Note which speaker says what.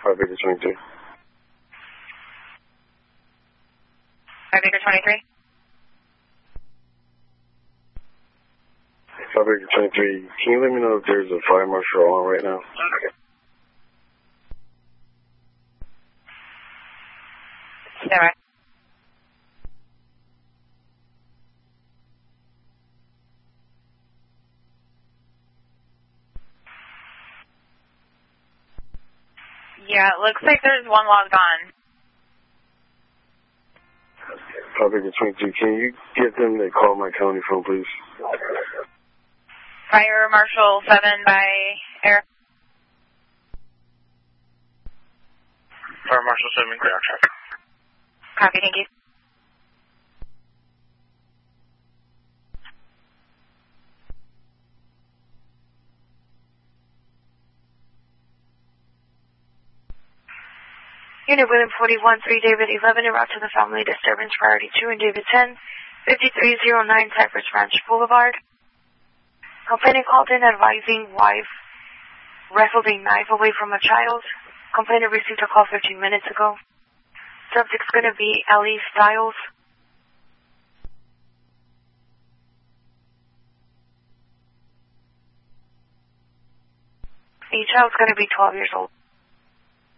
Speaker 1: 5 Acre 23.
Speaker 2: 5 Acre 23.
Speaker 1: 5 Acre 23. Can you let me know if there's a fire marshal on right now?
Speaker 2: Yeah, right. Yeah, it looks like there's one logged on.
Speaker 1: 5 Acre 23. Can you get them to call my county phone, please?
Speaker 2: Fire Marshal 7 by air.
Speaker 3: Fire Marshal 7, clear on traffic.
Speaker 2: Copy, thank you.
Speaker 4: Unit William 41, 3 David 11, en route to the family disturbance priority 2 and David 10, 5309 Cypress Ranch Boulevard. Complainant called in advising wife wrestled a knife away from a child. Complainant received a call 15 minutes ago. Subject's going to be Ellie Styles. The child's going to be 12 years old.